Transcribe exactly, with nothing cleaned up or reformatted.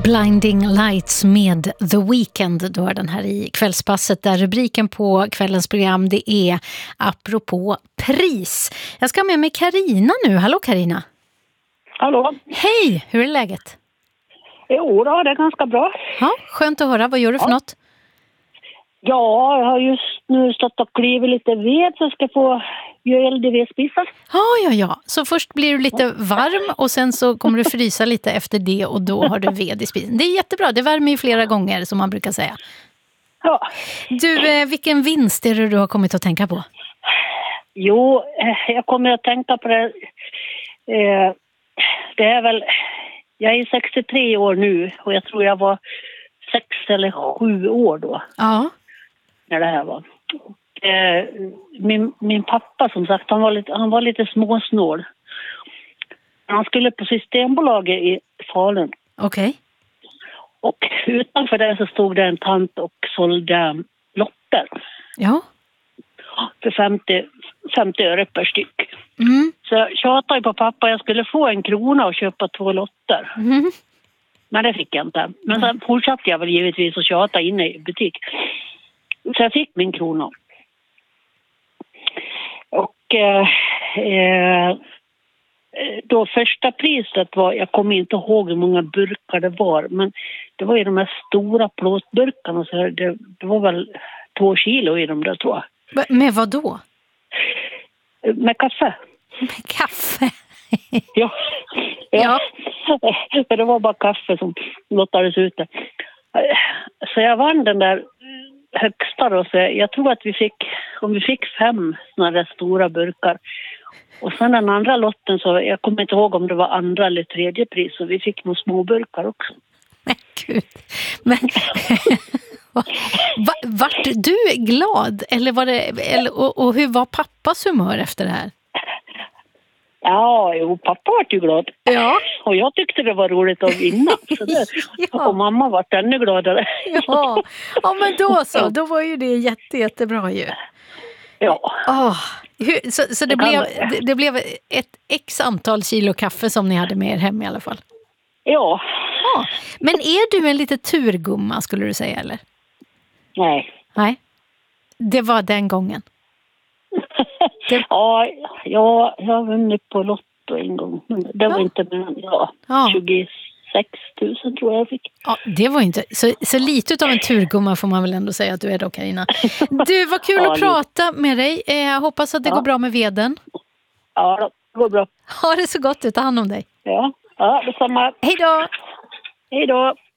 Blinding Lights med The Weeknd. Då är den här i kvällspasset där rubriken på kvällens program det är apropå pris. Jag ska ha med mig Carina nu. Hallå Carina. Hallå. Hej, hur är läget? Jo då, det är ganska bra. Ja, skönt att höra. Vad gör du för ja. något? Ja, jag har just nu stått och klivit lite ved så jag ska få göra eld i vedspisar. Ja, ja, ja. Så först blir du lite varm och sen så kommer du frysa lite efter det och då har du ved i spisen. Det är jättebra, det värmer ju flera gånger som man brukar säga. Ja. Du, eh, vilken vinst är det du har kommit att tänka på? Jo, eh, jag kommer att tänka på det. Eh, det är väl, jag är sextiotre år nu och jag tror jag var sex eller sju år då. Ja. När det här var. Eh, min, min pappa som sagt, han var lite, han var lite småsnål. Han skulle på Systembolaget i Falun. Okej. Okay. Och utanför där så stod det en tant och sålde lotter. Ja. För femtio, femtio öre per styck. Mm. Så jag tjatade på pappa, jag skulle få en krona och köpa två lotter. Mm. Men det fick jag inte. Men sen fortsatte jag väl givetvis att tjata inne i butik. Så jag fick min krona. Och eh, eh, då första priset var, jag kommer inte ihåg hur många burkar det var, men det var ju de här stora plåtburkarna, så det, det var väl två kilo i dem där tror jag. Med vad då? Med kaffe. Med kaffe? Ja. Ja. ja. För det var bara kaffe som lottades ut där. Så jag vann den där högsta då, så jag tror att vi fick, om vi fick fem såna där stora burkar. Och sen den andra lotten så, jag kommer inte ihåg om det var andra eller tredje pris, så vi fick några små burkar också. Men gud, men vart du glad? Eller var det, eller, och, och hur var pappas humör efter det här? Ja, jo, pappa var ju glad. Ja. Och jag tyckte det var roligt att vinna. Så det, ja. Och mamma var ännu gladare. Ja. Ja, men då så. Då var ju det jätte, jättebra ju. Ja. Oh. Hur, så så det, blev, det, det blev ett x antal kilo kaffe som ni hade med er hem i alla fall? Ja. Ja. Men är du en lite turgumma skulle du säga, eller? Nej. Nej. Det var den gången. Det... Ja, ja, jag har vunnit på Lotto en gång. Men det var ja. inte mer ja, ja. tjugosex tusen tror jag jag fick. Ja, det var inte så, så lite av en turgumma får man väl ändå säga att du är då, Carina. Du, var kul ja, att prata med dig. Jag hoppas att det ja. går bra med veden. Ja, det går bra. Ha det så gott, ta hand om dig. Ja, ja detsamma. Hej då! Hej då!